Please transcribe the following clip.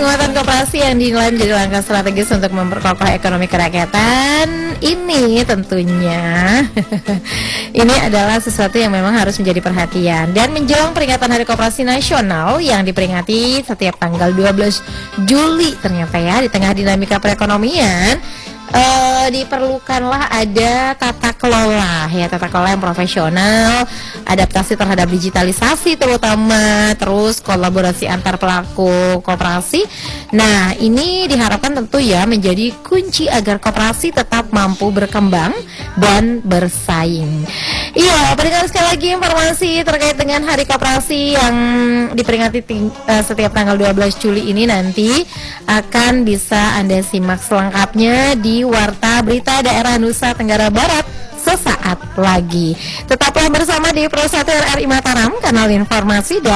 penguatan koperasi yang dinilai menjadi langkah strategis untuk memperkokoh ekonomi kerakyatan ini tentunya ini adalah sesuatu yang memang harus menjadi perhatian. Dan menjelang peringatan Hari Koperasi Nasional yang diperingati setiap tanggal 12 Juli ternyata ya, di tengah dinamika perekonomian diperlukanlah ada tata kelola yang profesional, adaptasi terhadap digitalisasi terutama, terus kolaborasi antar pelaku koperasi. Nah, ini diharapkan tentu ya menjadi kunci agar koperasi tetap mampu berkembang dan bersaing. Iya, pendengar, sekali lagi informasi terkait dengan Hari Koperasi yang diperingati setiap tanggal 12 Juli ini nanti akan bisa Anda simak selengkapnya di Warta Berita Daerah Nusa Tenggara Barat sesaat lagi. Tetaplah bersama di Pro 1 RRI Mataram, kanal informasi dan